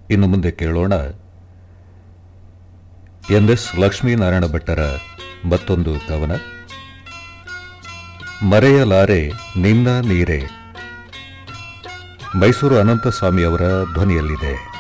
ಇನ್ನು ಮುಂದೆ ಕೇಳೋಣ ಎನ್.ಎಸ್. ಲಕ್ಷ್ಮೀನಾರಾಯಣ ಭಟ್ಟರ ಮತ್ತೊಂದು ಕವನ, ಮರೆಯಲಾರೆ ನಿನ್ನ ನೀರೆ. ಮೈಸೂರು ಅನಂತಸ್ವಾಮಿ ಅವರ ಧ್ವನಿಯಲ್ಲಿದೆ.